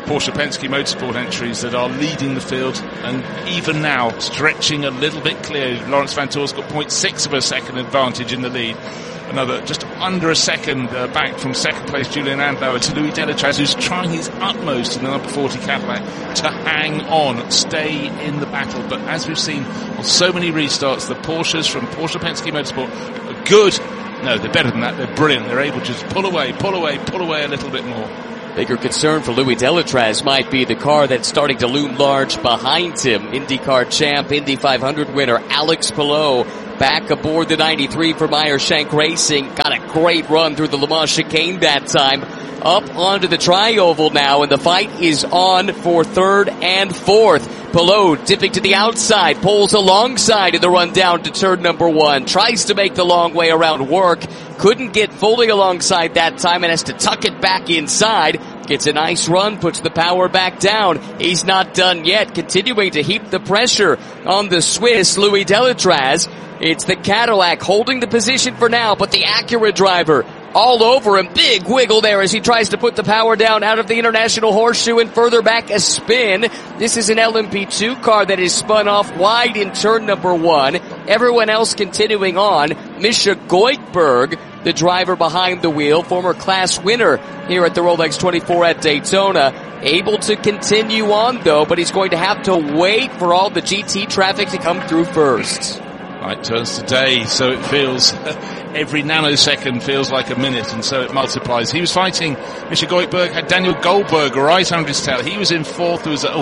Porsche Penske Motorsport entries that are leading the field, and even now stretching a little bit clear. Lawrence Vantour's got zero point six of a second advantage in the lead. Another just under a second uh, back from second place Julian Andlauer to Louis Delétraz, who's trying his utmost in the number forty Cadillac to hang on, stay in the battle. But as we've seen on so many restarts, the Porsches from Porsche Penske Motorsport are good. No, they're better than that. They're brilliant. They're able to just pull away, pull away, pull away a little bit more. Bigger concern for Louis Delétraz might be the car that's starting to loom large behind him. IndyCar champ, Indy five hundred winner Alex Palou back aboard the ninety-three for Meyer Shank Racing. Got a great run through the Le Mans chicane that time. Up onto the tri-oval now, and the fight is on for third and fourth. Palou dipping to the outside, pulls alongside in the run down to turn number one. Tries to make the long way around work. Couldn't get fully alongside that time and has to tuck it back inside. Gets a nice run, puts the power back down. He's not done yet, continuing to heap the pressure on the Swiss Louis Delétraz. It's the Cadillac holding the position for now, but the Acura driver all over him. Big wiggle there as he tries to put the power down out of the International Horseshoe and further back a spin. This is an L M P two car that is spun off wide in turn number one. Everyone else continuing on. Misha Goikhberg, the driver behind the wheel, former class winner here at the Rolex twenty-four at Daytona, able to continue on though, but he's going to have to wait for all the G T traffic to come through first. Light turns today, so it feels every nanosecond feels like a minute, and so it multiplies. He was fighting Misha Goikhberg, had Daniel Goldberg right under his tail. He was in fourth. There was a,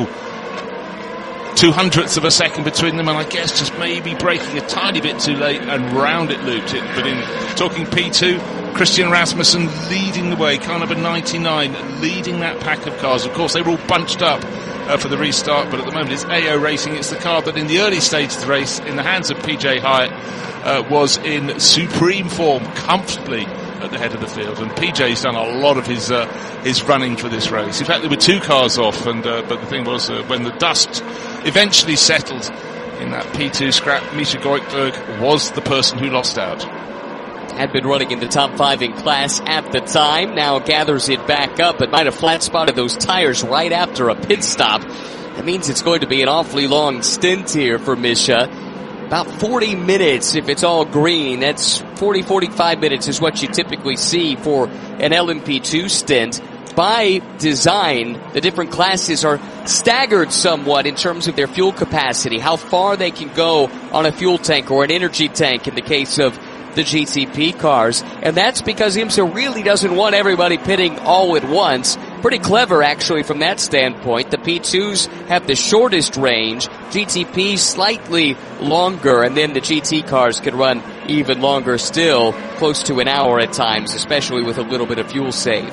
oh, two hundredths of a second between them, and I guess just maybe braking a tiny bit too late, and round it looped it. But in talking P two, Christian Rasmussen leading the way, car number ninety-nine, leading that pack of cars. Of course, they were all bunched up Uh, for the restart, but at the moment it's A O Racing. It's the car that in the early stages of the race, in the hands of P J Hyatt, uh, was in supreme form, comfortably at the head of the field. And P J's done a lot of his uh, his running for this race. In fact, there were two cars off, and uh, but the thing was, uh, when the dust eventually settled in that P two scrap, Misha Goikhberg was the person who lost out. Had been running in the top five in class at the time, now gathers it back up, but might have flat spotted those tires right after a pit stop. That means it's going to be an awfully long stint here for Misha. About forty minutes if it's all green. That's forty, forty-five minutes is what you typically see for an L M P two stint. By design, the different classes are staggered somewhat in terms of their fuel capacity, how far they can go on a fuel tank or an energy tank in the case of the G T P cars, and that's because IMSA really doesn't want everybody pitting all at once. Pretty clever, actually, from that standpoint. The P twos have the shortest range, G T P slightly longer, and then the G T cars can run even longer still, close to an hour at times, especially with a little bit of fuel save.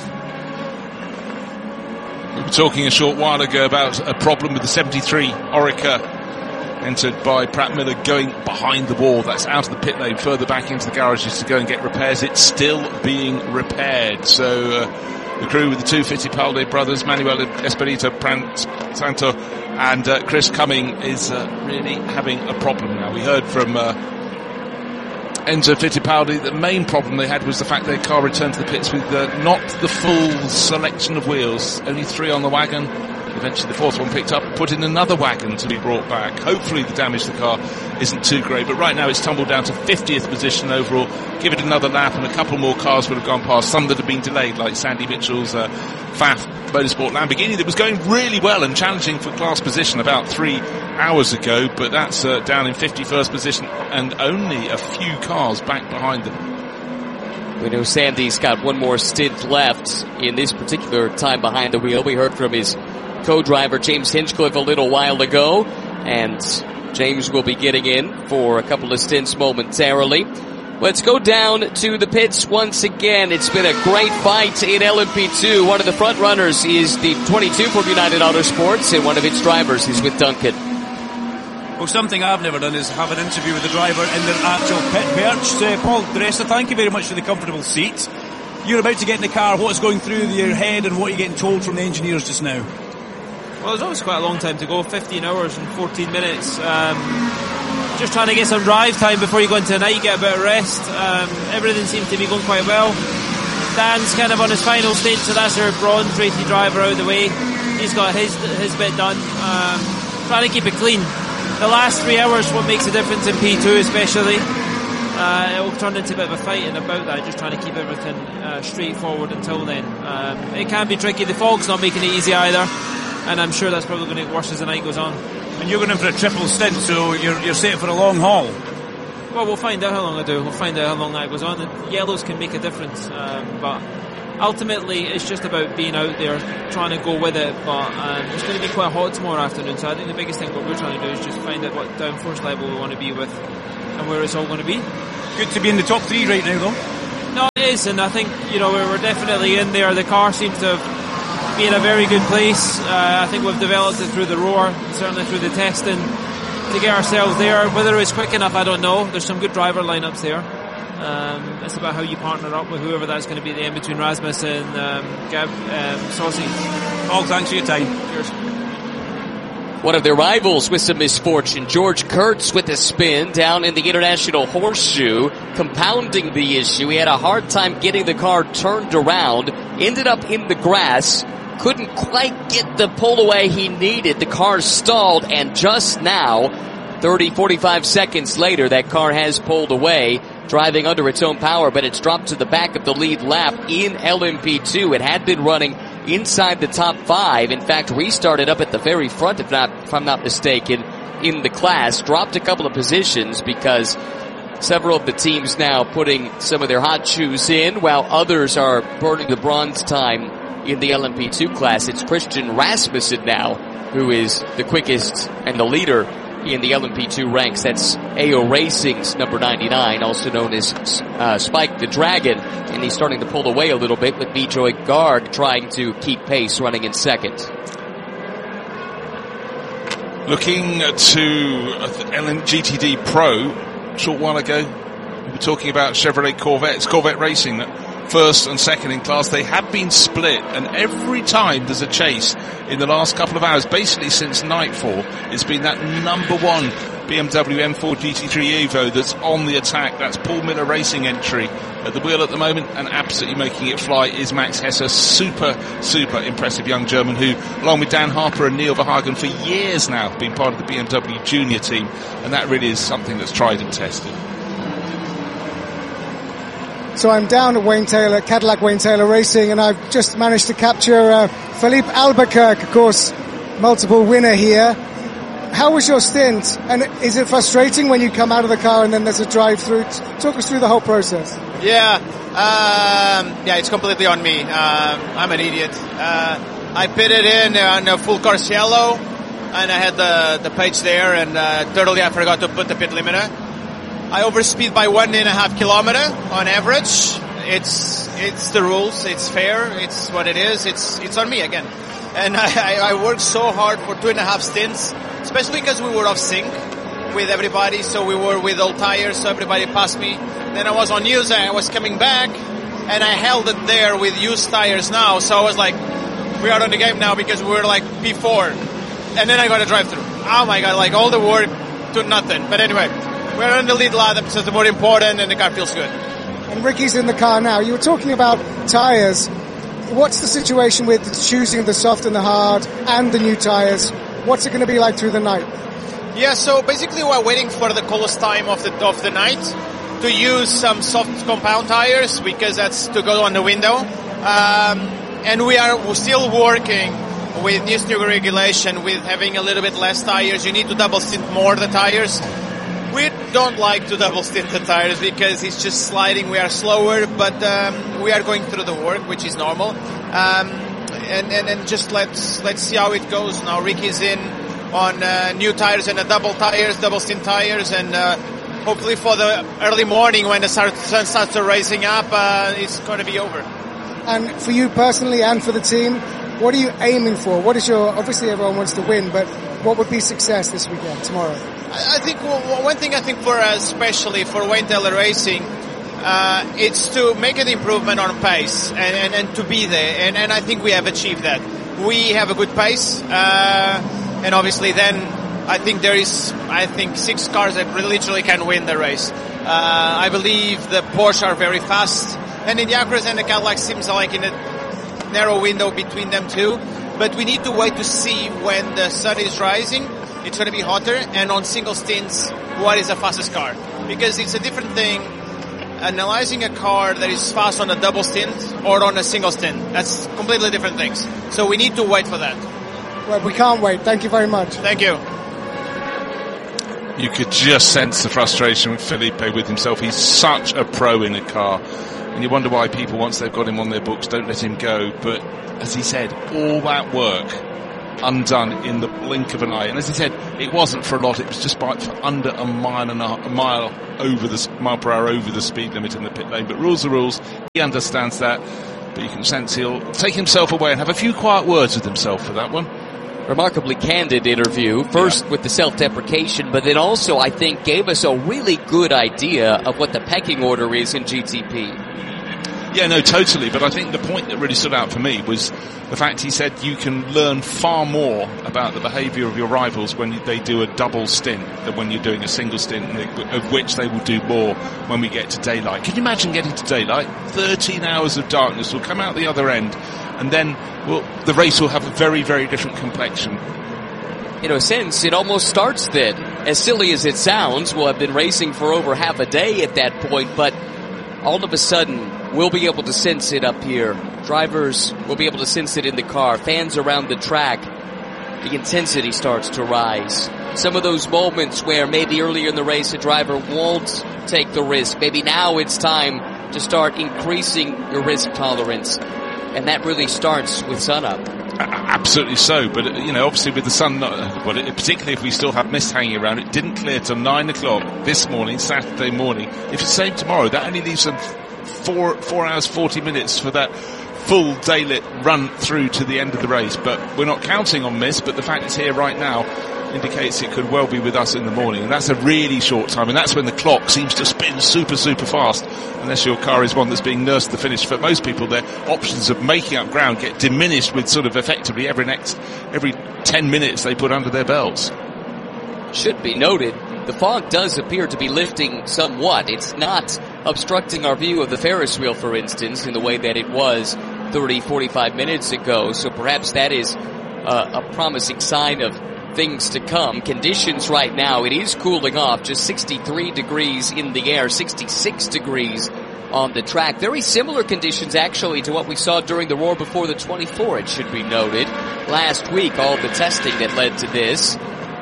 We were talking a short while ago about a problem with the seventy-three Oreca, entered by Pratt Miller, going behind the wall. That's out of the pit lane, further back into the garages to go and get repairs. It's still being repaired. So uh, the crew with the two Fittipaldi brothers, Manuel Espirito Santo and uh, Chris Cumming, is uh, really having a problem now. We heard from uh, Enzo Fittipaldi. The main problem they had was the fact their car returned to the pits with uh, not the full selection of wheels, only three on the wagon. Eventually the fourth one picked up and put in another wagon to be brought back. Hopefully the damage to the car isn't too great, but right now it's tumbled down to fiftieth position overall. Give it another lap and a couple more cars would have gone past, some that have been delayed, like Sandy Mitchell's uh, F A F Motorsport Lamborghini that was going really well and challenging for class position about three hours ago, but that's uh, down in fifty-first position and only a few cars back behind them. We know Sandy's got one more stint left in this particular time behind the wheel. We heard from his co-driver James Hinchcliffe a little while ago, and James will be getting in for a couple of stints momentarily. Let's go down to the pits once again. It's been a great fight in L M P two. One of the front runners is the twenty-two from United Autosports, and one of its drivers is with Duncan. Well, something I've never done is have an interview with the driver in their actual pit perch. Uh, Paul Dressler, thank you very much for the comfortable seat. You're about to get in the car. What's going through your head and what are you getting told from the engineers just now? Well, it's always quite a long time to go, fifteen hours and fourteen minutes. Um, just trying to get some drive time before you go into the night, get a bit of rest. Um, everything seemed to be going quite well. Dan's kind of on his final stage, so that's our bronze rated driver out of the way. He's got his his bit done. Um, trying to keep it clean. The last three hours, what makes a difference in P two especially. Uh, it will turn into a bit of a fight and about that, just trying to keep everything uh, straightforward until then. Um, it can be tricky. The fog's not making it easy either, and I'm sure that's probably going to get worse as the night goes on. And you're going in for a triple stint, so you're you're set for a long haul. Well, we'll find out how long I do. We'll find out how long that goes on. The yellows can make a difference, um, but ultimately it's just about being out there, trying to go with it. But um, it's going to be quite hot tomorrow afternoon, so I think the biggest thing what we're trying to do is just find out what downforce level we want to be with and where it's all going to be. Good to be in the top three right now, though. No, it is, and I think, you know, we're, we're definitely in there. The car seems to have been in a very good place. Uh, I think we've developed it through the roar, certainly through the testing, to get ourselves there. Whether it's quick enough, I don't know. There's some good driver lineups there. Um, it's about how you partner up with whoever that's going to be at the end between Rasmus and um, Gab um, Saucy. Oh, thanks for your time. Cheers. One of their rivals with some misfortune, George Kurtz with a spin down in the International Horseshoe, compounding the issue. He had a hard time getting the car turned around, ended up in the grass, couldn't quite get the pull away he needed. The car stalled, and just now, thirty, forty-five seconds later, that car has pulled away, driving under its own power, but it's dropped to the back of the lead lap in L M P two. It had been running inside the top five. In fact, restarted up at the very front, if not, if I'm not mistaken, in the class. Dropped a couple of positions because several of the teams now putting some of their hot shoes in, while others are burning the bronze time in the L M P two class. It's Christian Rasmussen now who is the quickest and the leader in the L M P two ranks. That's A O Racing's number ninety-nine, also known as uh, Spike the Dragon, and he's starting to pull away a little bit with Bijoy Garg trying to keep pace, running in second. Looking to L M G T D Pro, a short while ago, we were talking about Chevrolet Corvettes, Corvette Racing, first and second in class. They have been split, and every time there's a chase in the last couple of hours, basically since nightfall, it's been that number one B M W M four G T three Evo that's on the attack. That's Paul Miller Racing entry at the wheel at the moment, and absolutely making it fly is Max Hesse, super, super impressive young German who, along with Dan Harper and Neil Verhagen, for years now, have been part of the B M W junior team, and that really is something that's tried and tested. So I'm down at Wayne Taylor, Cadillac Wayne Taylor Racing, and I've just managed to capture uh, Philippe Albuquerque, of course, multiple winner here. How was your stint? And is it frustrating when you come out of the car and then there's a drive-through? Talk us through the whole process. Yeah, um, yeah, it's completely on me. Um, I'm an idiot. Uh, I pitted in on a full course yellow, and I had the the page there, and uh, totally I forgot to put the pit limiter. I overspeed by one and a half kilometer on average. It's it's the rules. It's fair. It's what it is. It's it's on me again. And I, I worked so hard for two and a half stints, especially because we were off sync with everybody. So we were with old tires, so everybody passed me. Then I was on used, I was coming back, and I held it there with used tires now. So I was like, we are on the game now because we were like P four. And then I got a drive-through. Oh my God, like all the work to nothing. But anyway, we're on the lead lap, so it's more important, and the car feels good. And Ricky's in the car now. You were talking about tires. What's the situation with choosing the soft and the hard and the new tires? What's it going to be like through the night? Yeah, so basically we're waiting for the coolest time of the of the night to use some soft compound tires because that's to go on the window. Um, and we are still working with this new regulation with having a little bit less tires. You need to double stint more the tires. We don't like to double stint the tires because it's just sliding. We are slower, but um, we are going through the work, which is normal. Um, and, and, and just let's let's see how it goes. Now Ricky's in on uh, new tires and a double tires, double stint tires, and uh, hopefully for the early morning when the sun starts racing up, uh, it's going to be over. And for you personally and for the team, what are you aiming for? What is your, obviously everyone wants to win, but what would be success this weekend, tomorrow? I think well, one thing I think for us, especially for Wayne Taylor Racing, uh, it's to make an improvement on pace and, and, and to be there. And, and I think we have achieved that. We have a good pace, uh, and obviously then I think there is, I think, six cars that literally can win the race. Uh, I believe the Porsche are very fast. and in the Acura's and the Cadillac seems like in a narrow window between them two. But we need to wait to see when the sun is rising. It's going to be hotter, and on single stints, what is the fastest car? Because it's a different thing analyzing a car that is fast on a double stint or on a single stint. That's completely different things. So we need to wait for that. Well, we can't wait. Thank you very much. Thank you. You could just sense the frustration with Felipe with himself. He's such a pro in a car. And you wonder why people, once they've got him on their books, don't let him go. But as he said, all that work undone in the blink of an eye. And as he said, it wasn't for a lot. It was just by for under a mile and a, a mile over the mile per hour over the speed limit in the pit lane. But rules are rules. He understands that. But you can sense he'll take himself away and have a few quiet words with himself for that one. Remarkably candid interview. First yeah. with the self-deprecation, but then also, I think, gave us a really good idea of what the pecking order is in G T P. Yeah, no, totally. But I think the point that really stood out for me was the fact he said you can learn far more about the behaviour of your rivals when they do a double stint than when you're doing a single stint, of which they will do more when we get to daylight. Can you imagine getting to daylight? thirteen hours of darkness will come out the other end, and then well, the race will have a very, very different complexion. In a sense, it almost starts then. As silly as it sounds, we'll have been racing for over half a day at that point, but all of a sudden, we'll be able to sense it up here. Drivers will be able to sense it in the car. Fans around the track, the intensity starts to rise. Some of those moments where maybe earlier in the race a driver won't take the risk. Maybe now it's time to start increasing your risk tolerance. And that really starts with sunup. Absolutely so, but you know, obviously with the sun, not, well, it, particularly if we still have mist hanging around, it didn't clear till nine o'clock this morning, Saturday morning. If it's the same tomorrow, that only leaves them four four hours forty minutes for that full daylit run through to the end of the race. But we're not counting on mist, but the fact it's here right now indicates it could well be with us in the morning, and that's a really short time, and that's when the clock seems to spin super super fast, unless your car is one that's being nursed to the finish. For most people, their options of making up ground get diminished with sort of effectively every next every ten minutes they put under their belts. Should be noted, the fog does appear to be lifting somewhat. It's not obstructing our view of the Ferris wheel, for instance, in the way that it was thirty, forty-five minutes ago, so perhaps that is uh, a promising sign of things to come. Conditions right now, it is cooling off, just sixty-three degrees in the air, sixty-six degrees on the track. Very similar conditions actually to what we saw during the Roar Before the twenty-four, it should be noted. Last week, all the testing that led to this.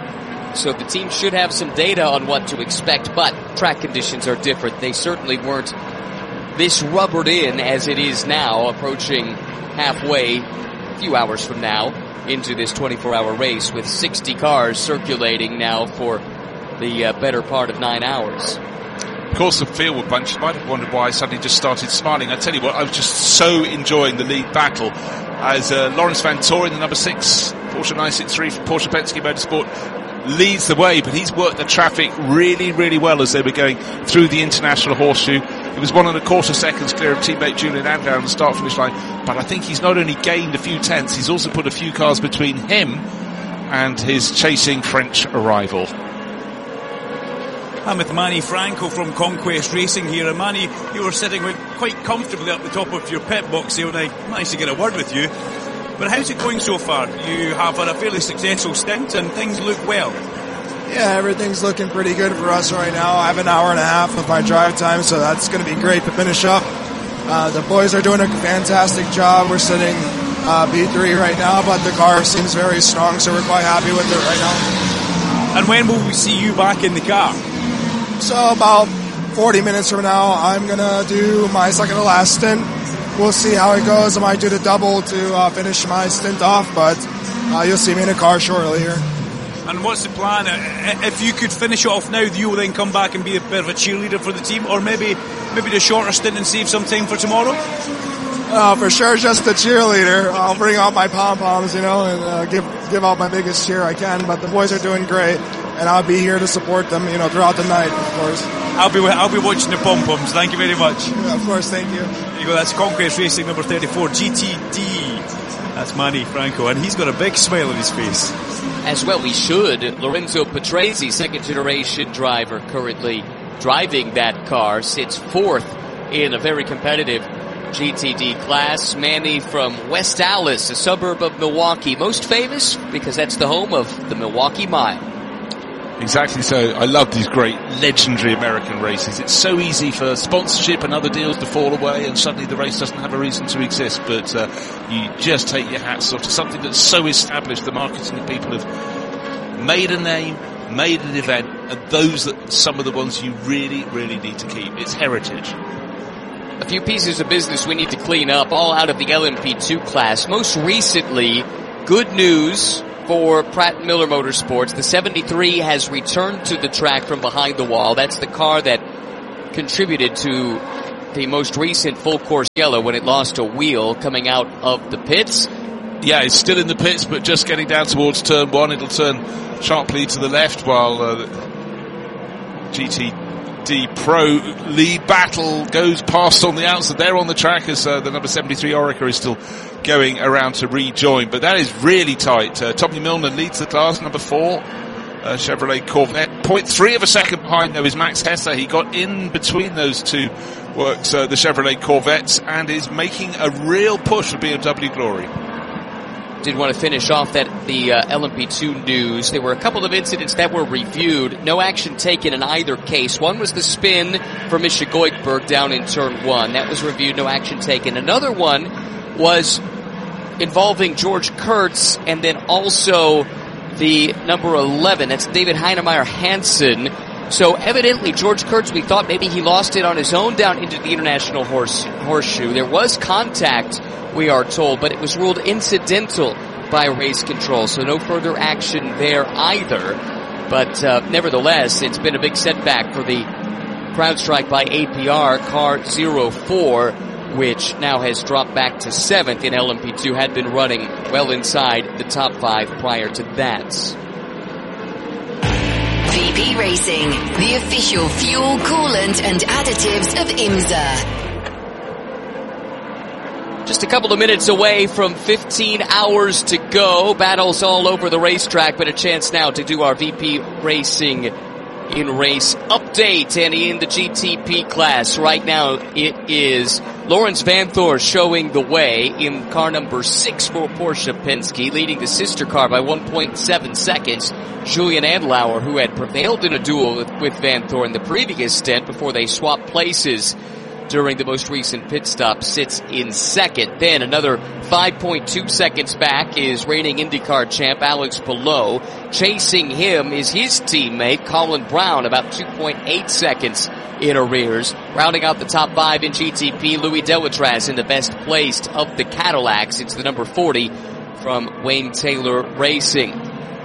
So the team should have some data on what to expect, but track conditions are different. They certainly weren't this rubbered in as it is now, approaching halfway, a few hours from now, into this twenty-four hour race with sixty cars circulating now for the uh, better part of nine hours. Of course, the field bunch, you might have wondered why I suddenly just started smiling. I tell you what, I was just so enjoying the lead battle as uh, Lawrence Van Toren, the number six Porsche nine sixty-three from Porsche Penske Motorsport, leads the way, but he's worked the traffic really, really well as they were going through the International Horseshoe. He was one and a quarter seconds clear of teammate Julian Andau on the start-finish line, but I think he's not only gained a few tenths, he's also put a few cars between him and his chasing French rival. I'm with Manny Franco from Conquest Racing here, and Manny, you were sitting with quite comfortably up the top of your pit box here, and I managed to get a word with you. But how's it going so far? You have had a fairly successful stint and things look well. Yeah, everything's looking pretty good for us right now. I have an hour and a half of my drive time, so that's going to be great to finish up. Uh, the boys are doing a fantastic job. We're sitting uh, B three right now, but the car seems very strong, so we're quite happy with it right now. And when will we see you back in the car? So about forty minutes from now, I'm going to do my second to last stint. We'll see how it goes. I might do the double to uh, finish my stint off, but uh, you'll see me in a car shortly here. And what's the plan? If you could finish it off now, you will then come back and be a bit of a cheerleader for the team, or maybe maybe the shorter stint and save some time for tomorrow? Uh, for sure, just the cheerleader. I'll bring out my pom-poms, you know, and uh, give give out my biggest cheer I can. But the boys are doing great, and I'll be here to support them, you know, throughout the night, of course. I'll be I'll be watching the pom-poms. Thank you very much. Yeah, of course, thank you. There you go. That's Conquest Racing number thirty-four, G T D. That's Manny Franco, and he's got a big smile on his face. As well he should. Lorenzo Patrese, second generation driver, currently driving that car, sits fourth in a very competitive G T D class. Manny from West Allis, a suburb of Milwaukee, most famous because that's the home of the Milwaukee Mile. Exactly so. I love these great legendary American races. It's so easy for sponsorship and other deals to fall away and suddenly the race doesn't have a reason to exist, but uh, you just take your hats off to something that's so established. The marketing people have made a name, made an event, and those are some of the ones you really, really need to keep. It's heritage. A few pieces of business we need to clean up, all out of the L M P two class. Most recently, good news for Pratt Miller Motorsports. The seventy-three has returned to the track from behind the wall. That's the car that contributed to the most recent full course yellow when it lost a wheel coming out of the pits. Yeah, it's still in the pits, but just getting down towards turn one. It'll turn sharply to the left while uh, G T D Pro lead battle goes past on the outside. They're on the track as uh, the number seventy-three Orica is still going around to rejoin, but that is really tight. Uh, Tommy Milner leads the class, number four, uh, Chevrolet Corvette. zero point three of a second behind, though, is Max Hesse. He got in between those two works, uh, the Chevrolet Corvettes, and is making a real push for B M W Glory. Did want to finish off that the uh, L M P two news. There were a couple of incidents that were reviewed. No action taken in either case. One was the spin for Misha Goikberg down in turn one. That was reviewed, no action taken. Another one was involving George Kurtz and then also the number eleven. That's David Heinemeier Hansen. So evidently George Kurtz, we thought maybe he lost it on his own down into the International horse, Horseshoe. There was contact, we are told, but it was ruled incidental by race control, so no further action there either. But uh, nevertheless, it's been a big setback for the CrowdStrike by A P R, car zero four, which now has dropped back to seventh in L M P two, had been running well inside the top five prior to that. V P Racing, the official fuel, coolant and additives of IMSA. Just a couple of minutes away from fifteen hours to go. Battles all over the racetrack, but a chance now to do our V P Racing in-race update. And in the G T P class right now, it is Lawrence Vanthoor showing the way in car number six for Porsche Penske, leading the sister car by one point seven seconds. Julian Andlauer, who had prevailed in a duel with, with Vanthoor in the previous stint before they swapped places during the most recent pit stop, sits in second. Then another five point two seconds back is reigning IndyCar champ Alex Palou. Chasing him is his teammate Colin Brown, about two point eight seconds in arrears. Rounding out the top five in G T P, Louis Delatraz in the best placed of the Cadillacs. It's the number forty from Wayne Taylor Racing.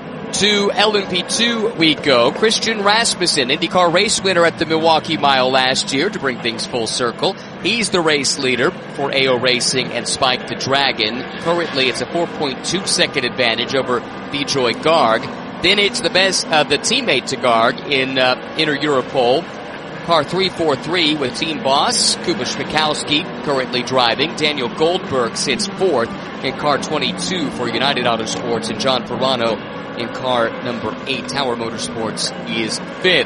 To L M P two we go. Christian Rasmussen, IndyCar race winner at the Milwaukee Mile last year to bring things full circle. He's the race leader for A O Racing and Spike the Dragon. Currently it's a four point two second advantage over Bijoy Garg. Then it's the best, uh, the teammate to Garg in uh, Inter Europol. Car three forty-three with team boss Kuba Schmikowski currently driving. Daniel Goldberg sits fourth in car twenty-two for United Autosports, and John Ferrano in car number eight, Tower Motorsports, is fifth.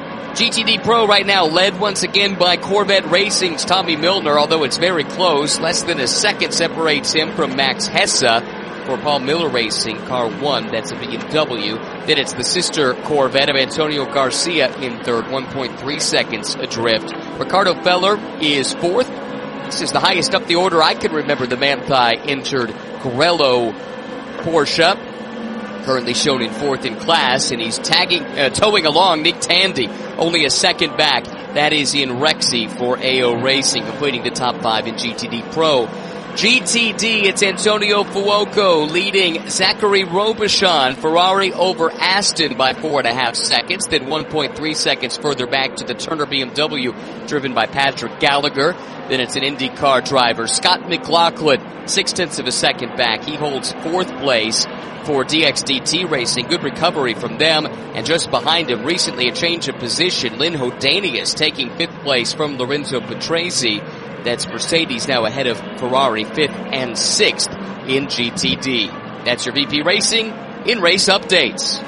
G T D Pro right now led once again by Corvette Racing's Tommy Milner, although it's very close. Less than a second separates him from Max Hesse for Paul Miller Racing, car one. That's a B M W. Then it's the sister Corvette of Antonio Garcia in third, one point three seconds adrift. Ricardo Feller is fourth. This is the highest up the order I can remember the Manthey entered Corello Porsche. Currently shown in fourth in class, and he's tagging, uh, towing along Nick Tandy, only a second back. That is in Rexy for A O Racing, completing the top five in G T D Pro. G T D, it's Antonio Fuoco leading Zachary Robichon, Ferrari over Aston by four and a half seconds, then one point three seconds further back to the Turner B M W, driven by Patrick Gallagher. Then it's an IndyCar driver, Scott McLaughlin, six tenths of a second back. He holds fourth place for D X D T Racing. Good recovery from them. And just behind him, recently a change of position, Lynn Hodanius taking fifth place from Lorenzo Patrese. That's Mercedes now ahead of Ferrari, fifth and sixth in G T D. That's your V P Racing in-race updates.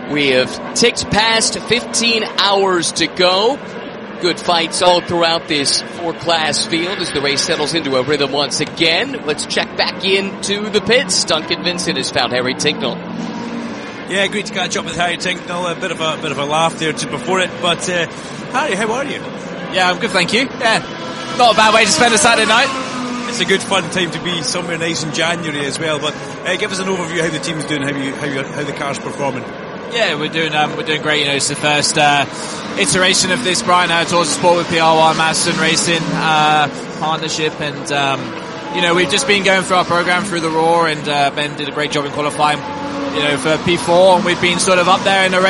We have ticked past fifteen hours to go. Good fights all throughout this four-class field as the race settles into a rhythm once again. Let's check back into the pits. Duncan Vincent has found Harry Tinknell. Yeah, great to catch up with Harry Tinknell. A bit of a bit of a laugh there just before it. But uh, Harry, how are you? Yeah, I'm good, thank you. Yeah, not a bad way to spend a Saturday night. It's a good fun time to be somewhere nice in January as well. But uh, give us an overview of how the team's doing, how you, how you, how the car's performing. Yeah, we're doing um, we're doing great. You know, it's the first uh, iteration of this Brian Howard Autosport with P R one Madison Racing uh, partnership, and um, you know, we've just been going through our program through the Raw, and uh, Ben did a great job in qualifying, you know, for P four, and we've been sort of up there in the race.